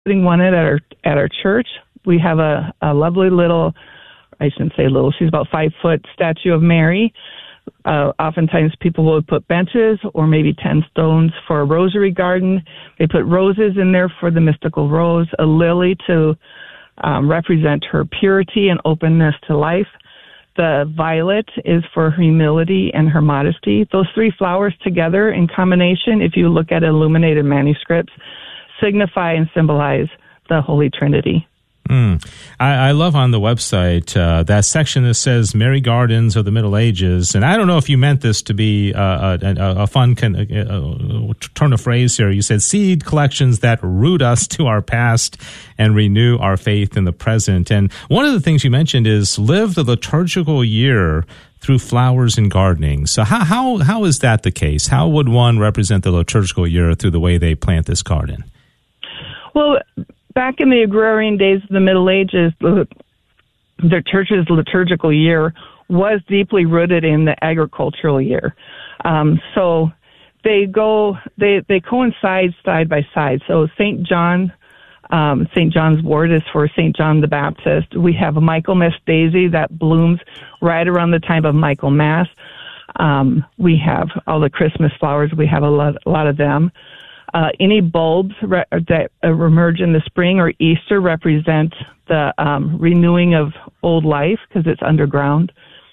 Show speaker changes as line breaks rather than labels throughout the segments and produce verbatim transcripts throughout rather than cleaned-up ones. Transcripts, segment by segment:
putting one at our at our church. We have a, a lovely little, I shouldn't say little, she's about five foot statue of Mary. Uh, oftentimes people will put benches or maybe ten stones for a rosary garden. They put roses in there for the mystical rose, a lily to um, represent her purity and openness to life. The violet is for her humility and her modesty. Those three flowers together in combination, if you look at illuminated manuscripts, signify and symbolize the Holy Trinity.
Mm. I, I love on the website uh, that section that says Mary Gardens of the Middle Ages. And I don't know if you meant this to be uh, a, a, a fun con- uh, turn of phrase here. You said seed collections that root us to our past and renew our faith in the present. And one of the things you mentioned is live the liturgical year through flowers and gardening. So how, how, how is that the case? How would one represent the liturgical year through the way they plant this garden?
Well, back in the agrarian days of the Middle Ages, the, the church's liturgical year was deeply rooted in the agricultural year. Um, so they go, they, they coincide side by side. So Saint John, um, Saint John's wort is for Saint John the Baptist. We have a Michaelmas daisy that blooms right around the time of Michaelmas. Um, we have all the Christmas flowers. We have a lot, a lot of them. Uh, any bulbs re- that emerge in the spring or Easter represent the um, renewing of old life because it's underground.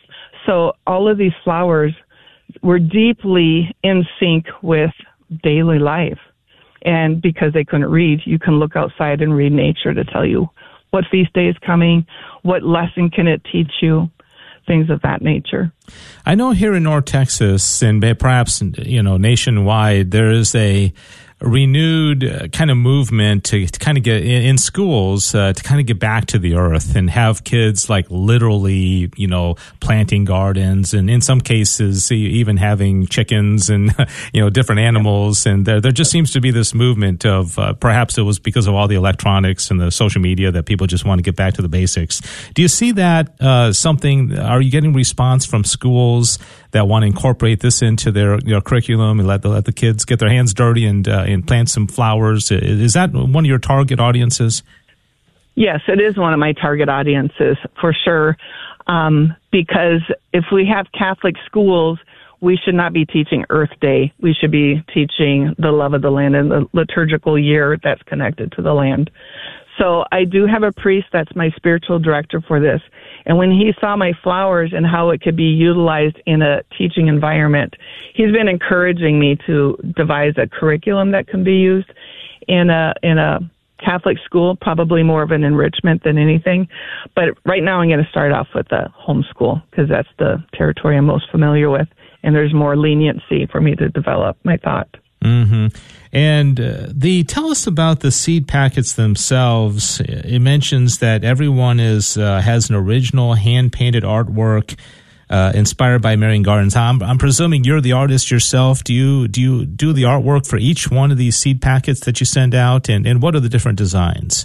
So all of these flowers were deeply in sync with daily life. And because they couldn't read, you can look outside and read nature to tell you what feast day is coming, what lesson can it teach you, things of that nature.
I know here in North Texas and perhaps, you know, nationwide, there is a renewed uh, kind of movement to, to kind of get in, in schools uh, to kind of get back to the earth and have kids like literally, you know, planting gardens and in some cases even having chickens and, you know, different animals. And there, there just seems to be this movement of uh, perhaps it was because of all the electronics and the social media that people just want to get back to the basics. Do you see that uh, something, are you getting response from schools that want to incorporate this into their, their curriculum and let the, let the kids get their hands dirty and uh, and plant some flowers? Is that one of your target audiences?
Yes, it is one of my target audiences for sure. Um, because if we have Catholic schools, we should not be teaching Earth Day. We should be teaching the love of the land and the liturgical year that's connected to the land. So I do have a priest that's my spiritual director for this. And when he saw my flowers and how it could be utilized in a teaching environment, he's been encouraging me to devise a curriculum that can be used in a in a Catholic school, probably more of an enrichment than anything. But right now I'm going to start off with a homeschool because that's the territory I'm most familiar with. And there's more leniency for me to develop my thought.
Mm-hmm. And uh, the tell us about the seed packets themselves. It mentions that everyone is uh, has an original hand-painted artwork uh, inspired by Marian Gardens. I'm, I'm presuming you're the artist yourself. Do you do you do the artwork for each one of these seed packets that you send out? And, and what are the different designs?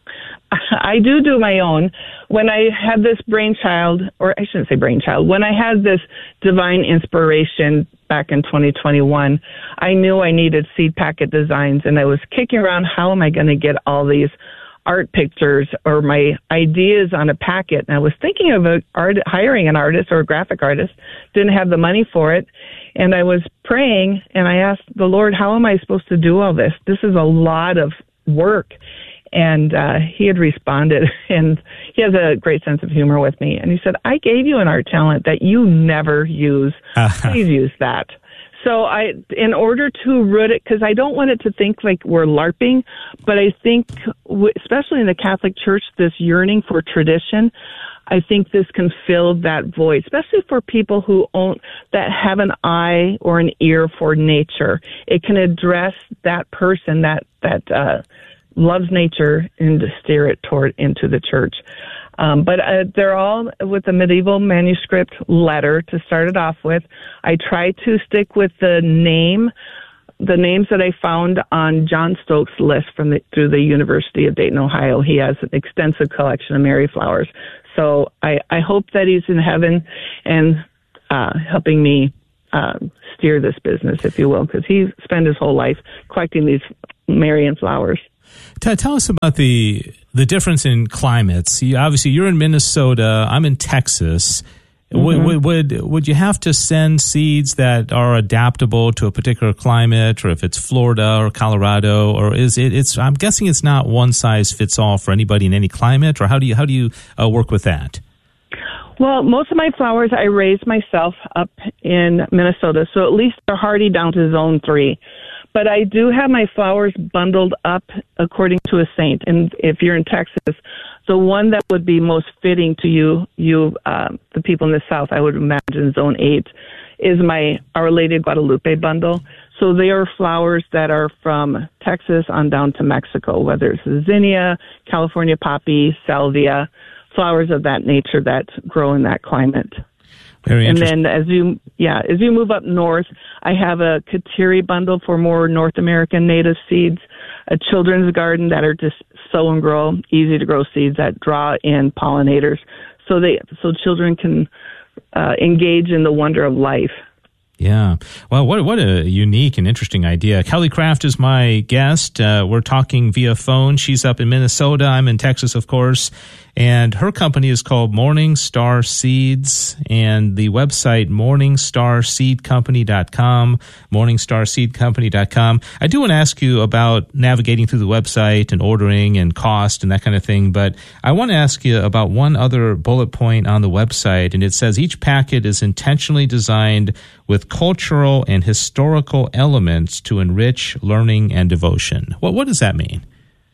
I do do my own. When I had this brainchild, or I shouldn't say brainchild, when I had this divine inspiration back in twenty twenty-one, I knew I needed seed packet designs, and I was kicking around, how am I going to get all these art pictures or my ideas on a packet? And I was thinking of a art, hiring an artist or a graphic artist, didn't have the money for it. And I was praying, and I asked the Lord, how am I supposed to do all this? This is a lot of work. And uh, he had responded, and he has a great sense of humor with me. And he said, I gave you an art talent that you never use. Please use that. So I, in order to root it, because I don't want it to think like we're LARPing, but I think, w- especially in the Catholic Church, this yearning for tradition, I think this can fill that void, especially for people who own, that have an eye or an ear for nature. It can address that person that, that, uh, loves nature and to steer it toward into the church. Um, but uh, they're all with a medieval manuscript letter to start it off with. I try to stick with the name, the names that I found on John Stokes' list from the, through the University of Dayton, Ohio. He has an extensive collection of Mary flowers. So I, I hope that he's in heaven and uh, helping me uh, steer this business, if you will, because he spent his whole life collecting these Marian flowers.
T- tell us about the the difference in climates. You, obviously, you're in Minnesota. I'm in Texas. Mm-hmm. Would, would would you have to send seeds that are adaptable to a particular climate, or if it's Florida or Colorado, or is it? It's I'm guessing it's not one size fits all for anybody in any climate, or how do you how do you uh, work with that?
Well, most of my flowers I raised myself up in Minnesota, so at least they're hardy down to zone three. But I do have my flowers bundled up according to a saint. And if you're in Texas, the one that would be most fitting to you, you, uh, the people in the South, I would imagine zone eight, is my Our Lady of Guadalupe bundle. So they are flowers that are from Texas on down to Mexico, whether it's zinnia, California poppy, salvia, flowers of that nature that grow in that climate.
Very
and
interesting.
then as you, yeah, as you move up north, I have a Kateri bundle for more North American native seeds, a children's garden that are just sow and grow, easy to grow seeds that draw in pollinators, so they so children can uh, engage in the wonder of life.
Yeah. Well, what what a unique and interesting idea. Kelly Craft is my guest. Uh, we're talking via phone. She's up in Minnesota. I'm in Texas, of course. And her company is called Morning Star Seeds, and the website morning star seed company dot com, morning star seed company dot com. I do want to ask you about navigating through the website and ordering and cost and that kind of thing, but I want to ask you about one other bullet point on the website, and it says each packet is intentionally designed with cultural and historical elements to enrich learning and devotion. What, what does that mean?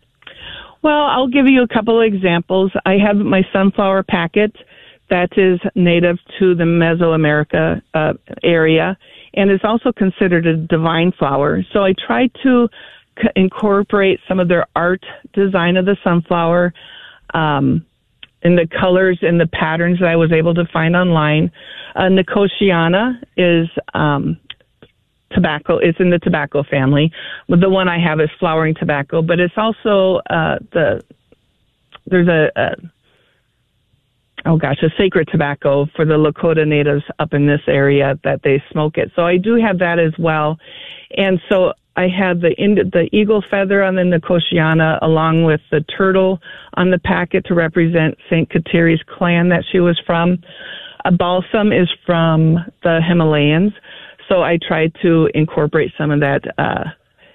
Well, I'll give you a couple of examples. I have my sunflower packet that is native to the Mesoamerica uh, area, and is also considered a divine flower. So I try to c- incorporate some of their art design of the sunflower um, in the colors and the patterns that I was able to find online. Uh, Nicotiana is um, tobacco. It's in the tobacco family. But the one I have is flowering tobacco, but it's also uh, the there's a, a oh gosh a sacred tobacco for the Lakota natives up in this area that they smoke it. So I do have that as well, and so I have the the eagle feather on the Nicotiana along with the turtle on the packet to represent Saint Kateri's clan that she was from. A balsam is from the Himalayas. So I tried to incorporate some of that uh,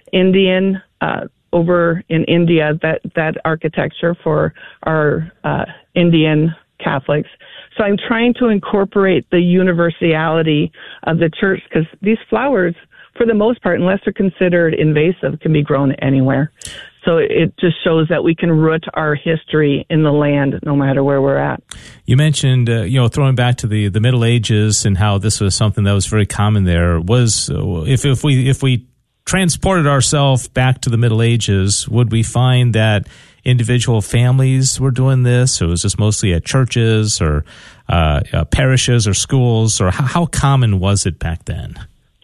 Indian uh, over in India, that, that architecture for our uh, Indian Catholics. So I'm trying to incorporate the universality of the church, because these flowers, for the most part, unless they're considered invasive, can be grown anywhere. So it just shows that we can root our history in the land no matter where we're at.
You mentioned, uh, you know, throwing back to the, the Middle Ages and how this was something that was very common there. Was uh, if if we if we transported ourselves back to the Middle Ages, would we find that individual families were doing this, or was this mostly at churches or uh, uh, parishes or schools, or how, how common was it back then?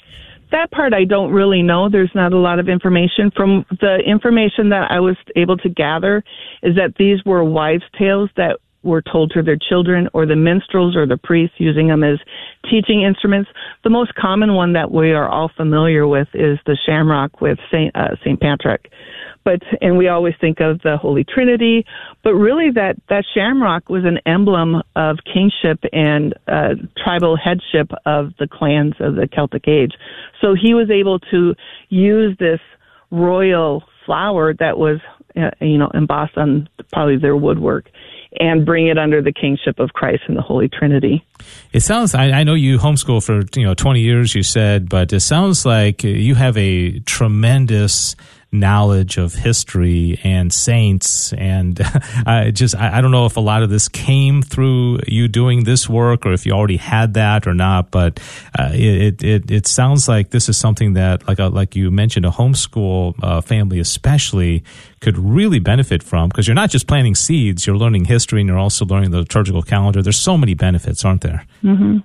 That part I don't really know. There's not a lot of information. From the information that I was able to gather is that these were wives' tales that were told to their children, or the minstrels or the priests using them as teaching instruments. The most common one that we are all familiar with is the shamrock with Saint uh, Saint Patrick. But and we always think of the Holy Trinity, but really that, that shamrock was an emblem of kingship and uh, tribal headship of the clans of the Celtic age. So he was able to use this royal flower that was, uh, you know, embossed on probably their woodwork, and bring it under the kingship of Christ and the Holy Trinity.
It sounds, I, I know you homeschool for, you know, twenty years, you said, but it sounds like you have a tremendous knowledge of history and saints, and I just I, I don't know if a lot of this came through you doing this work, or if you already had that or not. But uh, it, it it sounds like this is something that, like a, like you mentioned, a homeschool uh, family especially could really benefit from, because you're not just planting seeds, you're learning history, and you're also learning the liturgical calendar. There's so many benefits, aren't there?
Mm-hmm.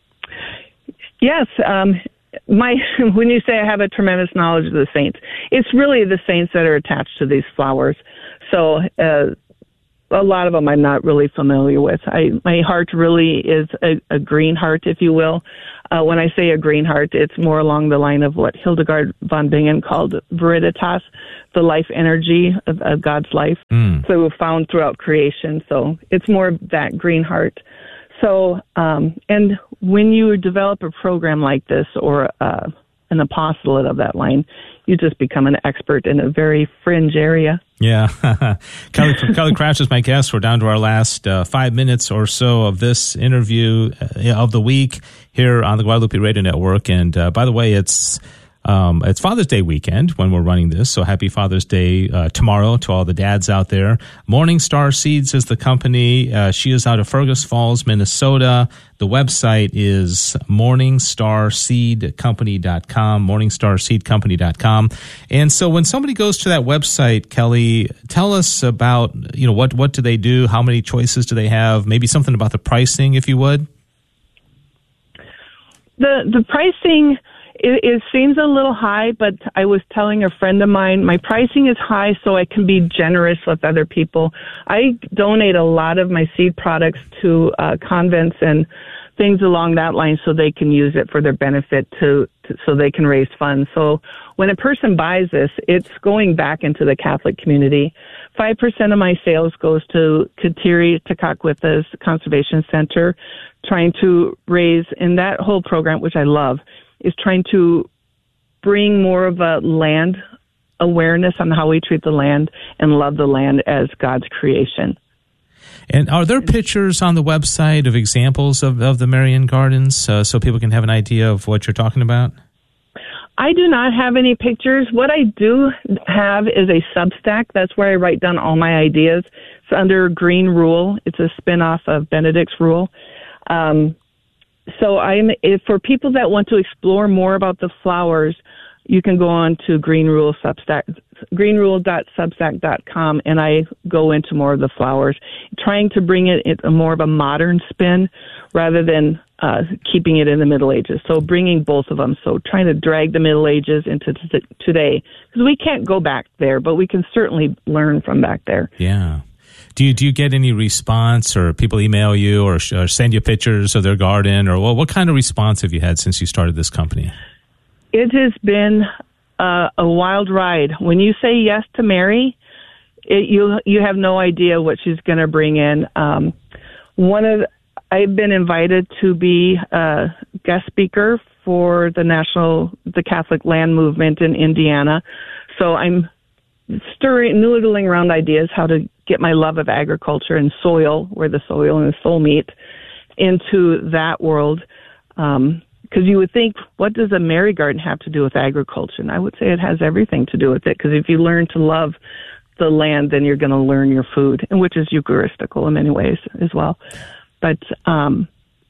Yes. Um, My, when you say I have a tremendous knowledge of the saints, it's really the saints that are attached to these flowers. So uh, a lot of them I'm not really familiar with. I, my heart really is a, a green heart, if you will. Uh, when I say a green heart, it's more along the line of what Hildegard von Bingen called viriditas, the life energy of, of God's life. Mm. So found throughout creation. So it's more of that green heart. So, um, and when you develop a program like this or uh, an apostolate of that line, you just become an expert in a very fringe area.
Yeah. Kelly, Kelly Crouch is my guest. We're down to our last uh, five minutes or so of this interview uh, of the week here on the Guadalupe Radio Network. And uh, by the way, it's Um, it's Father's Day weekend when we're running this, so happy Father's Day uh, tomorrow to all the dads out there. Morning Star Seeds is the company. Uh, she is out of Fergus Falls, Minnesota. The website is morning star seed company dot com, morning star seed company dot com. And so when somebody goes to that website, Kelly, tell us about, you know, what, what do they do? How many choices do they have? Maybe something about the pricing, if you would.
The, the pricing... It, it seems a little high, but I was telling a friend of mine, my pricing is high so I can be generous with other people. I donate a lot of my seed products to uh, convents and things along that line so they can use it for their benefit to, to so they can raise funds. So when a person buys this, it's going back into the Catholic community. Five percent of my sales goes to Kateri Tekakwitha's Conservation Center, trying to raise, in that whole program, which I love, is trying to bring more of a land awareness on how we treat the land and love the land as God's creation.
And are there pictures on the website of examples of, of the Marian Gardens uh, so people can have an idea of what you're talking about?
I do not have any pictures. What I do have is a Substack. That's where I write down all my ideas. It's under Green Rule. It's a spinoff of Benedict's Rule. Um, So I'm if for people that want to explore more about the flowers, you can go on to Green Rule Substack, green rule dot substack dot com, and I go into more of the flowers, trying to bring it in a more of a modern spin rather than uh, keeping it in the Middle Ages. So bringing both of them. So trying to drag the Middle Ages into t- today, because we can't go back there, but we can certainly learn from back there.
Yeah. Do you do you get any response, or people email you, or, or send you pictures of their garden, or what? What kind of response have you had since you started this company?
It has been uh, a wild ride. When you say yes to Mary, it, you you have no idea what she's going to bring in. Um, one of the, I've been invited to be a guest speaker for the national the Catholic Land Movement in Indiana, so I'm stirring, noodling around ideas how to get my love of agriculture and soil, where the soil and the soul meet, into that world. Um, because you would think, what does a Mary garden have to do with agriculture? And I would say it has everything to do with it, because if you learn to love the land, then you're going to learn your food, and which is Eucharistical in many ways as well. But um,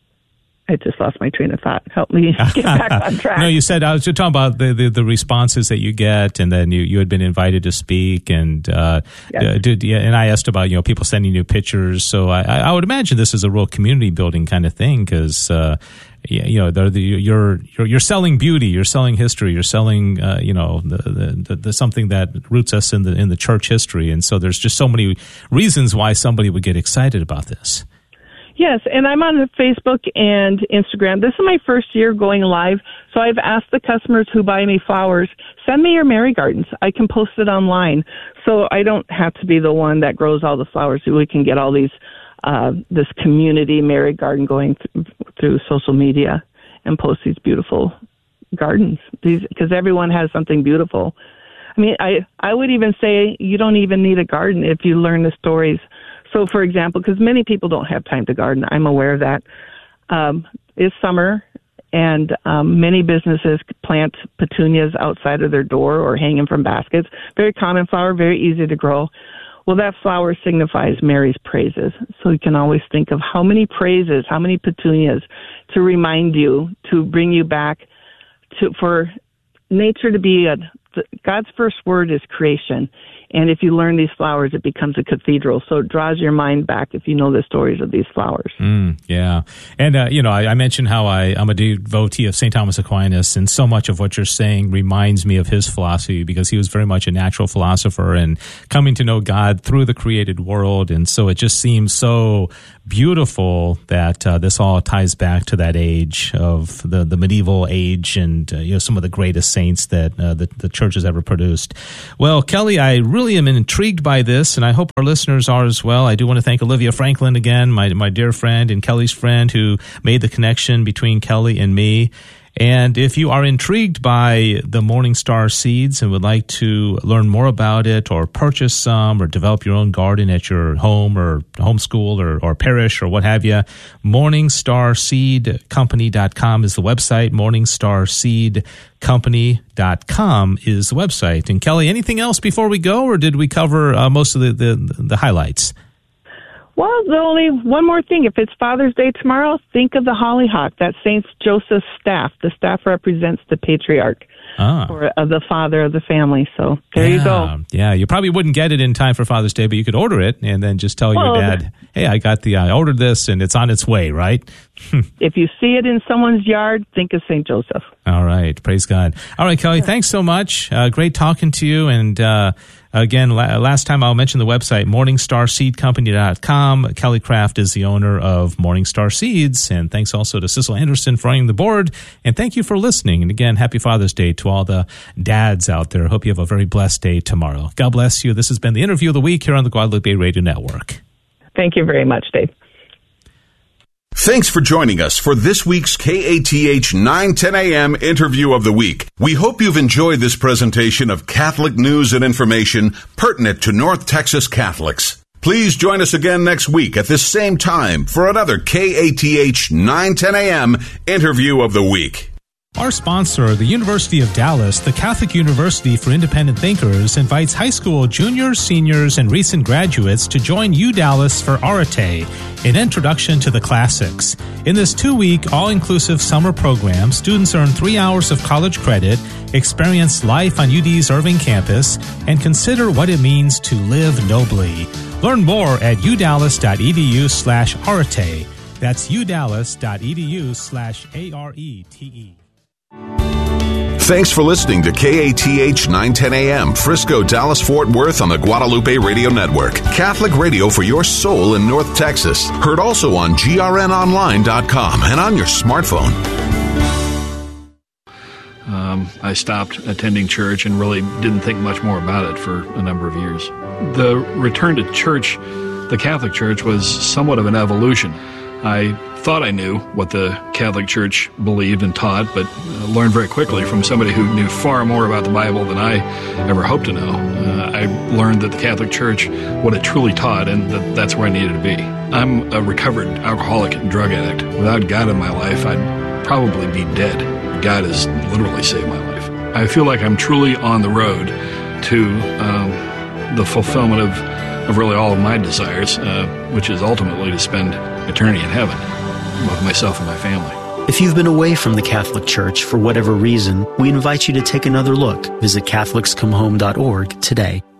I just lost my train of thought. Help me get back on track.
No, you said, I was just talking about the, the, the responses that you get, and then you, you had been invited to speak, and uh, yes. uh, did, yeah, and I asked about, you know, people sending you pictures. So I, I would imagine this is a real community building kind of thing, because uh, you know, the, you're you're you're selling beauty, you're selling history, you're selling uh, you know the, the, the, the something that roots us in the in the church history, and so there's just so many reasons why somebody would get excited about this.
Yes, and I'm on Facebook and Instagram. This is my first year going live, so I've asked the customers who buy me flowers, send me your Mary Gardens. I can post it online, so I don't have to be the one that grows all the flowers. We can get all these, uh, this community Mary Garden going th- through social media and post these beautiful gardens, these because everyone has something beautiful. I mean, I, I would even say you don't even need a garden if you learn the stories. So, for example, because many people don't have time to garden, I'm aware of that. Um, it's summer, and um, many businesses plant petunias outside of their door or hang them from baskets. Very common flower, very easy to grow. Well, that flower signifies Mary's praises. So you can always think of how many praises, how many petunias to remind you, to bring you back to for nature to be a, God's first word is creation. And if you learn these flowers, it becomes a cathedral. So it draws your mind back if you know the stories of these flowers.
Mm, yeah. And, uh, you know, I, I mentioned how I, I'm a devotee of Saint Thomas Aquinas, and so much of what you're saying reminds me of his philosophy, because he was very much a natural philosopher and coming to know God through the created world. And so it just seems so beautiful that uh, this all ties back to that age of the, the medieval age and, uh, you know, some of the greatest saints that uh, the, the church has ever produced. Well, Kelly, I really am intrigued by this, and I hope our listeners are as well. I do want to thank Olivia Franklin again, my my dear friend and Kelly's friend, who made the connection between Kelly and me. And if you are intrigued by the Morning Star seeds and would like to learn more about it, or purchase some, or develop your own garden at your home or homeschool or, or parish or what have you, morningstar seed company dot com is the website. morningstar seed company dot com is the website. And Kelly, anything else before we go, or did we cover uh, most of the, the, the highlights?
Well, the only one more thing. If it's Father's Day tomorrow, think of the hollyhock. That's Saint Joseph's staff. The staff represents the patriarch, ah. or uh, the father of the family. So there
yeah.
you go.
Yeah, you probably wouldn't get it in time for Father's Day, but you could order it and then just tell well, your dad, hey, I got the, I ordered this and it's on its way, right?
If you see it in someone's yard, think of Saint Joseph.
All right. Praise God. All right, Kelly, thanks so much. Uh, great talking to you. And uh, again, la- last time I'll mention the website, morningstar seed company dot com. Kelly Craft is the owner of Morningstar Seeds. And thanks also to Cecil Anderson for running the board. And thank you for listening. And again, happy Father's Day to all the dads out there. Hope you have a very blessed day tomorrow. God bless you. This has been the Interview of the Week here on the Guadalupe Radio Network.
Thank you very much, Dave.
Thanks for joining us for this week's K A T H nine ten a.m. Interview of the Week. We hope you've enjoyed this presentation of Catholic news and information pertinent to North Texas Catholics. Please join us again next week at this same time for another K A T H nine ten a.m. Interview of the Week.
Our sponsor, the University of Dallas, the Catholic University for Independent Thinkers, invites high school juniors, seniors, and recent graduates to join U Dallas for Arate, an introduction to the classics. In this two-week, all-inclusive summer program, students earn three hours of college credit, experience life on U D's Irving campus, and consider what it means to live nobly. Learn more at udallas.edu slash arete. That's udallas.edu slash A-R-E-T-E.
Thanks for listening to K A T H nine ten a.m. Frisco, Dallas, Fort Worth on the Guadalupe Radio Network. Catholic radio for your soul in North Texas. Heard also on G R N online dot com and on your smartphone.
Um, I stopped attending church and really didn't think much more about it for a number of years. The return to church, the Catholic Church, was somewhat of an evolution. I thought I knew what the Catholic Church believed and taught, but uh, learned very quickly from somebody who knew far more about the Bible than I ever hoped to know. Uh, I learned that the Catholic Church, what it truly taught, and that that's where I needed to be. I'm a recovered alcoholic and drug addict. Without God in my life, I'd probably be dead. God has literally saved my life. I feel like I'm truly on the road to um, the fulfillment of, of really all of my desires, uh, which is ultimately to spend eternity in heaven with myself and my family.
If you've been away from the Catholic Church for whatever reason, we invite you to take another look. Visit Catholics Come Home dot org today.